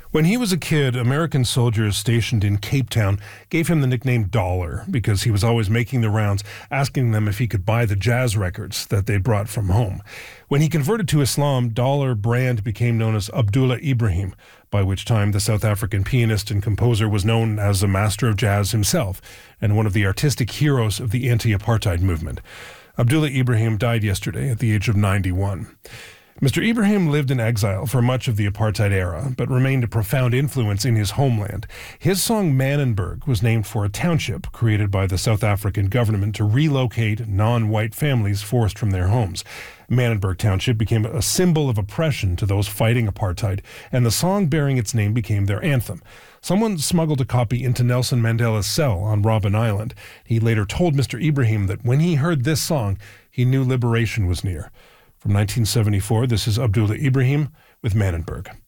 When he was a kid, American soldiers stationed in Cape Town gave him the nickname Dollar because he was always making the rounds, asking them if he could buy the jazz records that they brought from home. When he converted to Islam, Dollar brand became known as Abdullah Ibrahim, by which time the South African pianist and composer was known as a master of jazz himself and one of the artistic heroes of the anti-apartheid movement. Abdullah Ibrahim died yesterday at the age of 91. Mr. Ibrahim lived in exile for much of the apartheid era, but remained a profound influence in his homeland. His song Manenberg was named for a township created by the South African government to relocate non-white families forced from their homes. Manenberg Township became a symbol of oppression to those fighting apartheid, and the song bearing its name became their anthem. Someone smuggled a copy into Nelson Mandela's cell on Robben Island. He later told Mr. Ibrahim that when he heard this song, he knew liberation was near. From 1974, this is Abdullah Ibrahim with Manenberg.